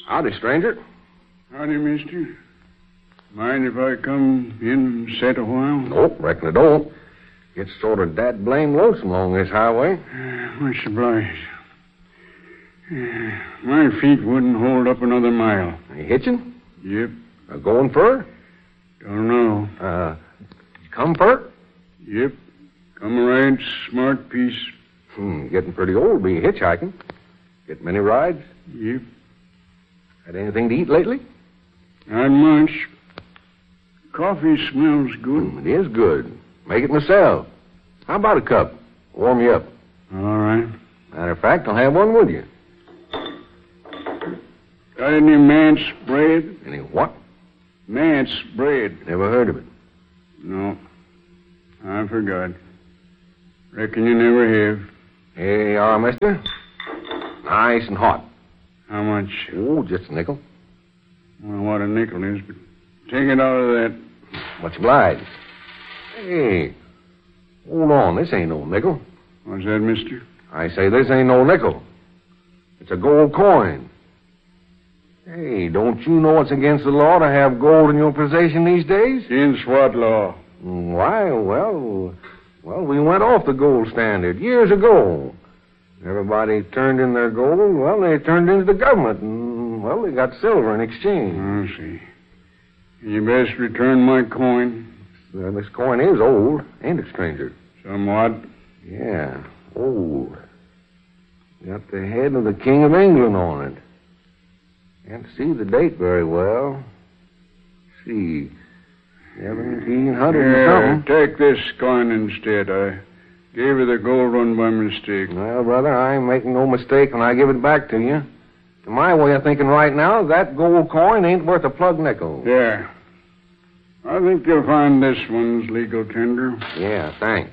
Howdy, stranger. Howdy, mister. Mind if I come in and sit a while? Nope, reckon I don't. It's sort of dad-blame lonesome along this highway. Much obliged. My feet wouldn't hold up another mile. Are you hitching? Yep. Going fur? Don't know. You come fur? Yep. Come a right smart piece. Getting pretty old to be hitchhiking. Get many rides? Yep. Had anything to eat lately? Not much. Coffee smells good. It is good. Make it myself. How about a cup? Warm you up. All right. Matter of fact, I'll have one with you. Got any manse bread? Any what? Manse bread. Never heard of it. No. I forgot. Reckon you never have. Here you are, mister. Nice and hot. How much? Oh, just a nickel. Well, what a nickel is, but take it out of that. Much obliged. Hey, hold on. This ain't no nickel. What's that, mister? I say this ain't no nickel. It's a gold coin. Hey, don't you know it's against the law to have gold in your possession these days? Against what law? Why, well, we went off the gold standard years ago. Everybody turned in their gold. Well, they turned into the government, and, well, they got silver in exchange. I see. You best return my coin. Well, this coin is old, ain't it, stranger? Somewhat. Yeah, old. Got the head of the King of England on it. Can't see the date very well. See, 1700 and something. Take this coin instead. I gave you the gold one by mistake. Well, brother, I ain't making no mistake when I give it back to you. To my way of thinking right now, that gold coin ain't worth a plug nickel. Yeah. I think you'll find this one's legal tender. Yeah, thanks.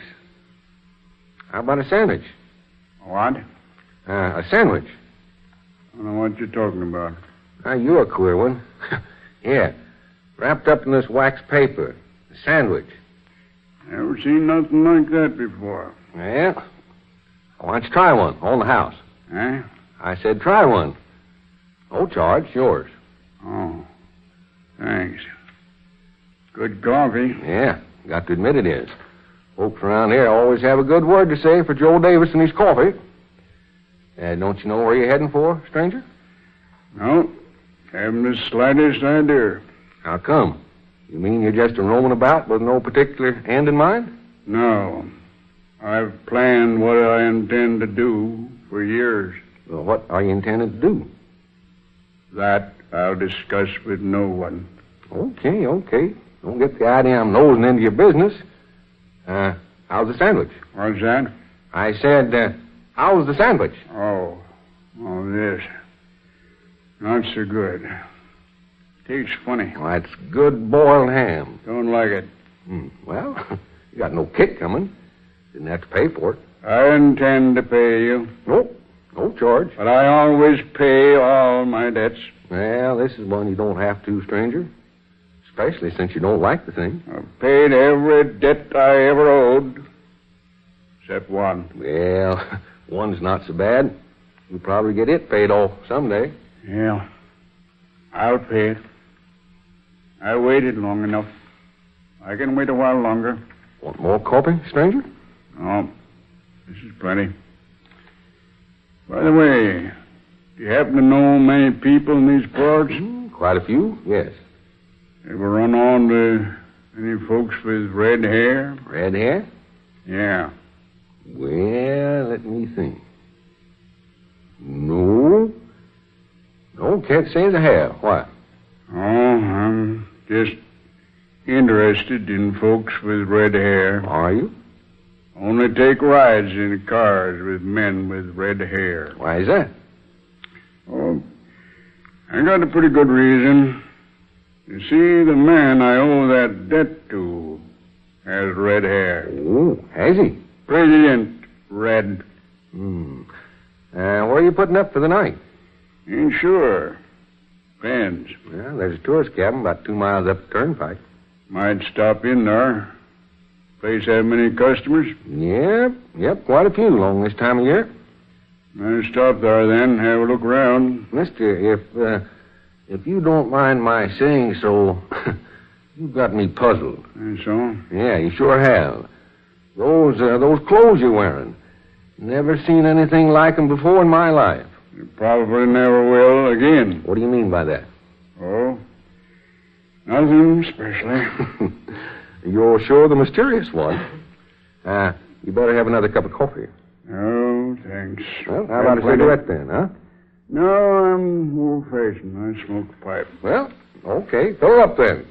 How about a sandwich? What? A sandwich. I don't know what you're talking about. Now, you're a queer one. Yeah, wrapped up in this wax paper. A sandwich. Never seen nothing like that before. Yeah? Why don't you try one on the house? Eh? I said try one. No charge, yours. Oh, thanks. Good coffee. Yeah, got to admit it is. Folks around here always have a good word to say for Joe Davis and his coffee. Don't you know where you're heading for, stranger? No, haven't the slightest idea. How come? You mean you're just roaming about with no particular end in mind? No. I've planned what I intend to do for years. Well, what are you intending to do? That I'll discuss with no one. Okay. Don't get the idea I'm nosing into your business. How's the sandwich? What's that? I said, how's the sandwich? Oh, this. Not so good. Tastes funny. Well, it's good boiled ham. Don't like it. Well, you got no kick coming. Didn't have to pay for it. I intend to pay you. Nope, no charge. But I always pay all my debts. Well, this is one you don't have to, stranger. Especially since you don't like the thing. I've paid every debt I ever owed. Except one. Well, one's not so bad. You'll probably get it paid off someday. Yeah. I'll pay it. I waited long enough. I can wait a while longer. Want more coffee, stranger? No. This is plenty. By the way, do you happen to know many people in these parts? Quite a few, yes. Ever run on to any folks with red hair? Red hair? Yeah. Well, let me think. No, can't say as I have. Why? Oh, I'm just interested in folks with red hair. Are you? Only take rides in cars with men with red hair. Why is that? Oh, I got a pretty good reason. You see, the man I owe that debt to has red hair. Oh, has he? Brilliant red. Where are you putting up for the night? Ain't sure. Depends. Well, there's a tourist cabin about 2 miles up the turnpike. Might stop in there. Place have many customers? Yep, quite a few along this time of year. I'll stop there then, have a look around. Mister, if you don't mind my saying so, you've got me puzzled. And so? Yeah, you sure have. Those clothes you're wearing. Never seen anything like them before in my life. You probably never will again. What do you mean by that? Oh, nothing especially. You're sure the mysterious one. You better have another cup of coffee. Oh, thanks. Well, how about a cigarette then, huh? No, I'm old-fashioned. I smoke a pipe. Well, okay. Fill her up then.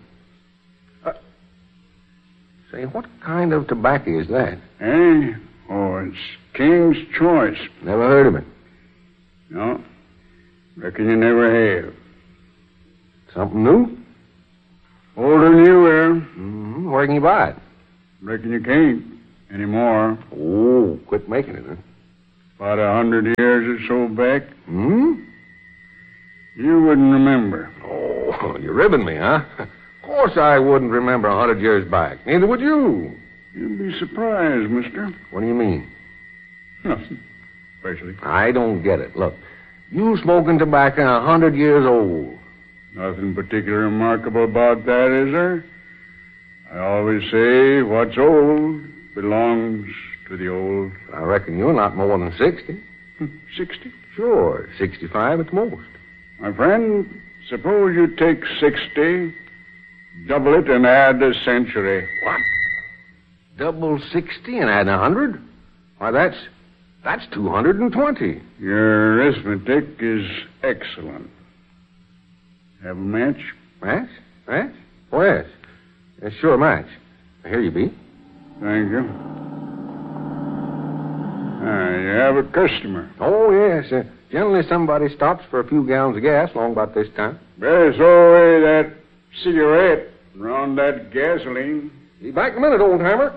Say, what kind of tobacco is that? Eh? Oh, it's King's Choice. Never heard of it. No. Reckon you never have. Something new? Older than you are. Mm-hmm. Where can you buy it? Reckon you can't anymore. Oh, quit making it, huh? About 100 years or so back. Hmm? You wouldn't remember. Oh, you're ribbing me, huh? Of course I wouldn't remember 100 years back. Neither would you. You'd be surprised, mister. What do you mean? Nothing. Especially. I don't get it. Look, you smoking tobacco 100 years old. Nothing particularly remarkable about that, is there? I always say what's old belongs to the old. I reckon you're not more than 60. 60? Sure, 65 at the most. My friend, suppose you take 60, double it, and add a century. What? Double 60 and add 100? Why, that's 220. Your arithmetic is excellent. Have a match? Match? Match? Oh, yes. Yes, sure, match. Here you be. Thank you. You have a customer. Oh, yes. Generally, somebody stops for a few gallons of gas along about this time. Better throw away that cigarette and run that gasoline. Be back in a minute, old-timer.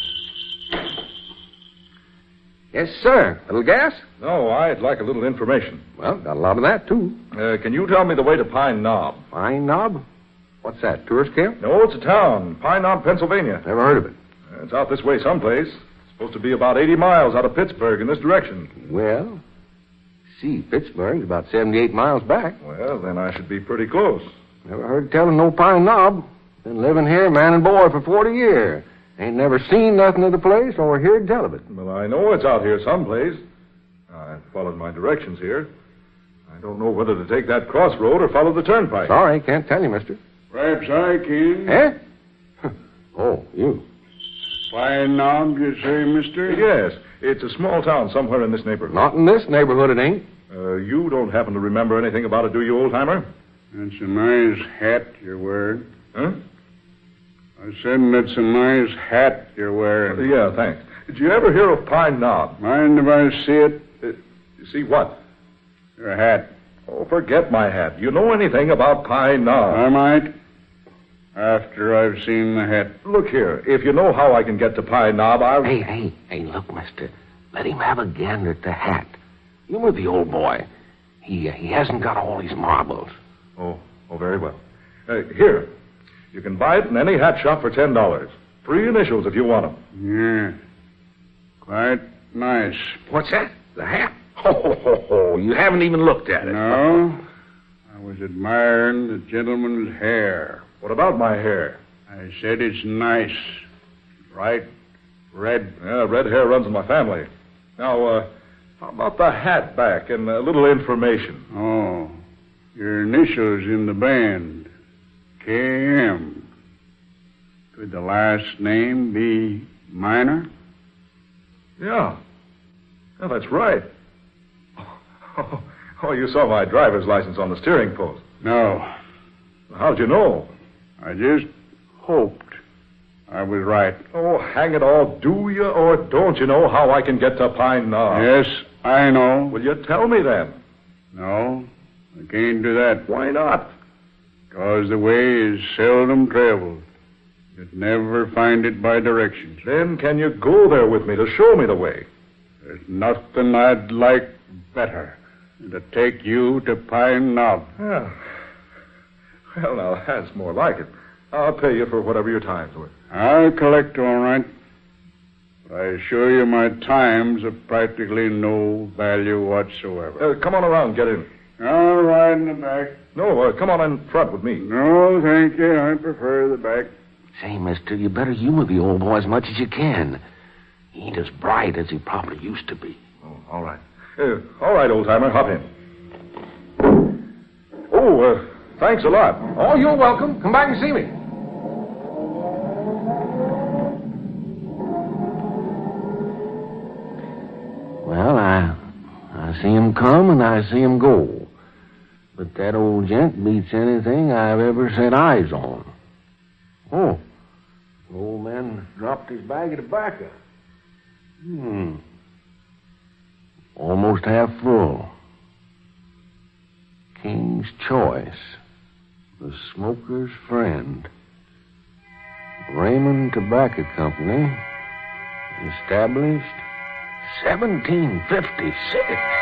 Yes, sir. A little gas? No, I'd like a little information. Well, got a lot of that, too. Can you tell me the way to Pine Knob? Pine Knob? What's that, tourist camp? No, it's a town. Pine Knob, Pennsylvania. Never heard of it. It's out this way someplace. It's supposed to be about 80 miles out of Pittsburgh in this direction. Well, see, Pittsburgh's about 78 miles back. Well, then I should be pretty close. Never heard tell of no Pine Knob. Been living here, man and boy, for 40 years. Ain't never seen nothing of the place or heard tell of it. Well, I know it's out here someplace. I followed my directions here. I don't know whether to take that crossroad or follow the turnpike. Sorry, can't tell you, mister. Perhaps I can. Eh? Oh, you. Pine Knob, you say, mister? Yes, it's a small town somewhere in this neighborhood. Not in this neighborhood, it ain't. You don't happen to remember anything about it, do you, old-timer? That's a nice hat you're wearing. Huh? I said that's a nice hat you're wearing. Yeah, thanks. Did you ever hear of Pine Knob? Mind if I see it? See what? Your hat. Oh, forget my hat. You know anything about Pine Knob? I might. After I've seen the hat. Look here. If you know how I can get to Pine Knob, I'll... Hey, look, mister. Let him have a gander at the hat. You with the old boy. He hasn't got all his marbles. Oh, very well. Here. You can buy it in any hat shop for $10. 3 initials if you want them. Yeah. Quite nice. What's that? The hat? Oh, you haven't even looked at it. No. I was admiring the gentleman's hair. What about my hair? I said it's nice. Bright red. Yeah, red hair runs in my family. Now, how about the hat back and a little information? Oh, your initials in the band. K.M. Could the last name be Minor? Yeah, that's right. Oh, you saw my driver's license on the steering post. No. How'd you know? I just hoped I was right. Oh, hang it all. Do you or don't you know how I can get to Pine Knob? Yes, I know. Will you tell me then? No, I can't do that. Why not? Because the way is seldom traveled. You'd never find it by directions. Then can you go there with me to show me the way? There's nothing I'd like better than to take you to Pine Knob. Yeah. Well, now, that's more like it. I'll pay you for whatever your time's worth. I'll collect all right. But I assure you my time's of practically no value whatsoever. Come on around, get in. I'll ride in the back. No, come on in front with me. No, thank you. I prefer the back. Say, mister, you better humor the old boy as much as you can. He ain't as bright as he probably used to be. Oh, all right. All right, old-timer, hop in. Oh, thanks a lot. Oh, you're welcome. Come back and see me. Well, I see him come and I see him go. But that old gent beats anything I've ever set eyes on. Oh, the old man dropped his bag of tobacco. Almost half full. King's Choice. The Smoker's Friend. Raymond Tobacco Company. Established 1756.